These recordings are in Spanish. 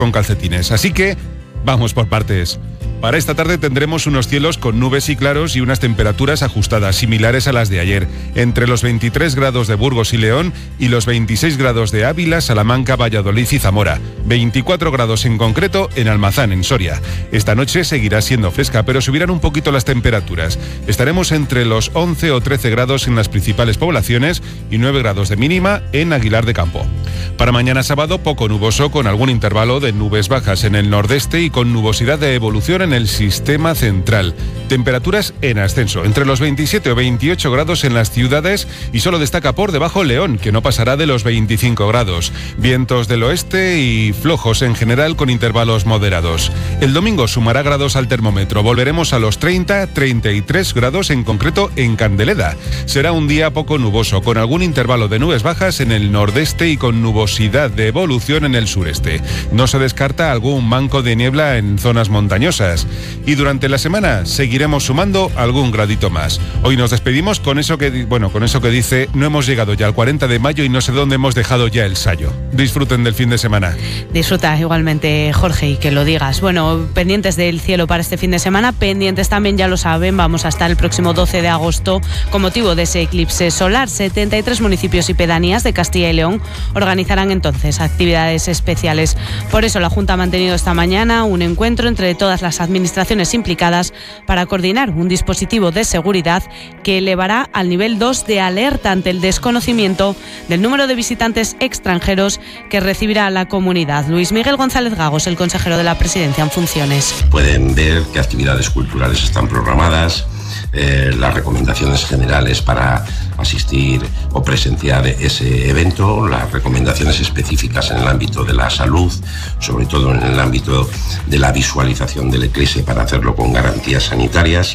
con calcetines. Así que vamos por partes. Para esta tarde tendremos unos cielos con nubes y claros y unas temperaturas ajustadas, similares a las de ayer, entre los 23 grados de Burgos y León y los 26 grados de Ávila, Salamanca, Valladolid y Zamora. 24 grados en concreto en Almazán, en Soria. Esta noche seguirá siendo fresca, pero subirán un poquito las temperaturas. Estaremos entre los 11 o 13 grados en las principales poblaciones y 9 grados de mínima en Aguilar de Campo. Para mañana sábado, poco nuboso, con algún intervalo de nubes bajas en el nordeste y con nubosidad de evolución en el sistema central. Temperaturas en ascenso, entre los 27 o 28 grados en las ciudades y solo destaca por debajo León, que no pasará de los 25 grados. Vientos del oeste y flojos en general con intervalos moderados. El domingo sumará grados al termómetro. Volveremos a los 30-33 grados en concreto en Candeleda. Será un día poco nuboso, con algún intervalo de nubes bajas en el nordeste y con nubosidad de evolución en el sureste. No se descarta algún manco de niebla en zonas montañosas. Y durante la semana seguiremos sumando algún gradito más. Hoy nos despedimos con eso que dice: no hemos llegado ya al 40 de mayo y no sé dónde hemos dejado ya el sayo. Disfruten del fin de semana. Disfruta igualmente, Jorge, y que lo digas. Bueno, pendientes del cielo para este fin de semana, pendientes también, ya lo saben, vamos a estar el próximo 12 de agosto con motivo de ese eclipse solar. 73 municipios y pedanías de Castilla y León organizarán entonces actividades especiales. Por eso la Junta ha mantenido esta mañana un encuentro entre todas las administraciones implicadas para coordinar un dispositivo de seguridad que elevará al nivel 2 de alerta ante el desconocimiento del número de visitantes extranjeros que recibirá la comunidad. Luis Miguel González Gagos, el consejero de la Presidencia en funciones. Pueden ver qué actividades culturales están programadas, las recomendaciones generales para asistir o presenciar ese evento, las recomendaciones específicas en el ámbito de la salud, sobre todo en el ámbito de la visualización del eclipse para hacerlo con garantías sanitarias.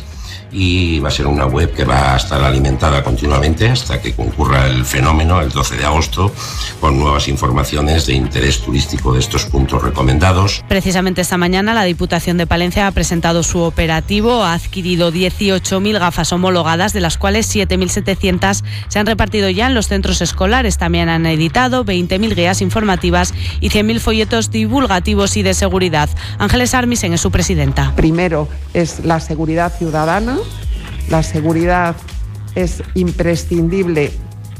Y va a ser una web que va a estar alimentada continuamente hasta que concurra el fenómeno el 12 de agosto con nuevas informaciones de interés turístico de estos puntos recomendados. Precisamente esta mañana la Diputación de Palencia ha presentado su operativo, ha adquirido 18.000 gafas homologadas, de las cuales 7.700 se han repartido ya en los centros escolares. También han editado 20.000 guías informativas y 100.000 folletos divulgativos y de seguridad. Ángeles Armisen es su presidenta. Primero es la seguridad ciudadana. La seguridad es imprescindible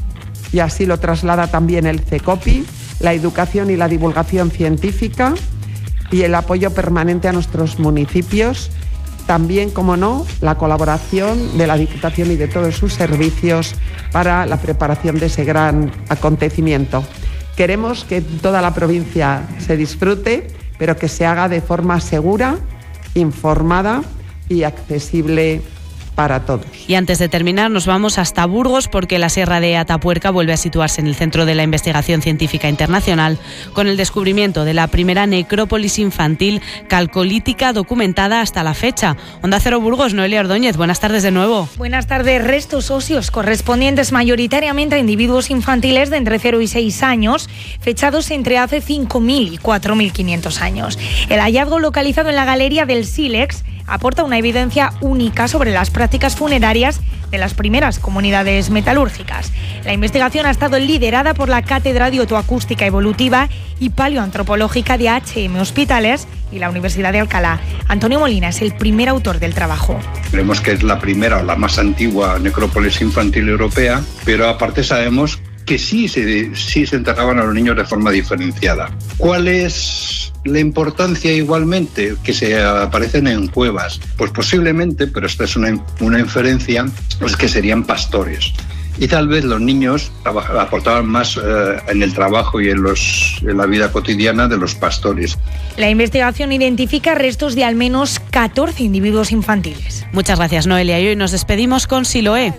y así lo traslada también el CECOPI, la educación y la divulgación científica y el apoyo permanente a nuestros municipios. También, como no, la colaboración de la Diputación y de todos sus servicios para la preparación de ese gran acontecimiento. Queremos que toda la provincia se disfrute, pero que se haga de forma segura, informada y accesible para todos. Y antes de terminar nos vamos hasta Burgos, porque la Sierra de Atapuerca vuelve a situarse en el centro de la investigación científica internacional con el descubrimiento de la primera necrópolis infantil calcolítica documentada hasta la fecha. Onda Cero Burgos, Noelia Ordóñez, buenas tardes de nuevo. Buenas tardes. Restos óseos correspondientes mayoritariamente a individuos infantiles de entre 0 y 6 años, fechados entre hace 5.000 y 4.500 años. El hallazgo, localizado en la galería del Sílex, aporta una evidencia única sobre las prácticas funerarias de las primeras comunidades metalúrgicas. La investigación ha estado liderada por la Cátedra de Otoacústica Evolutiva y Paleoantropológica de H.M. Hospitales y la Universidad de Alcalá. Antonio Molina es el primer autor del trabajo. Creemos que es la primera o la más antigua necrópolis infantil europea, pero aparte sabemos que sí se enterraban a los niños de forma diferenciada. ¿Cuál es la importancia igualmente? Que se aparecen en cuevas. Pues posiblemente, pero esta es una inferencia, es que serían pastores. Y tal vez los niños aportaban más en el trabajo y en la vida cotidiana de los pastores. La investigación identifica restos de al menos 14 individuos infantiles. Muchas gracias, Noelia. Y hoy nos despedimos con Siloé,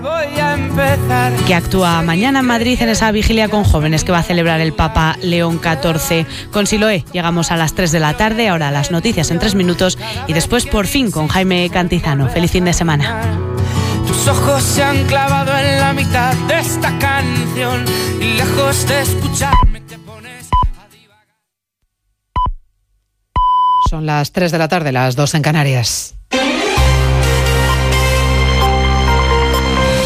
que actúa mañana en Madrid en esa vigilia con jóvenes que va a celebrar el Papa León XIV. Con Siloé llegamos a las 3 de la tarde, ahora las noticias en 3 minutos y después por fin con Jaime Cantizano. Feliz fin de semana. Tus ojos se han clavado en la mitad de esta canción y lejos de escucharme te pones a divagar. Son las 3 de la tarde, las 2 en Canarias.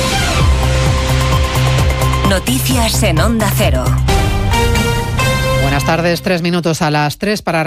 Noticias en Onda Cero. Buenas tardes, 3 minutos a las 3 para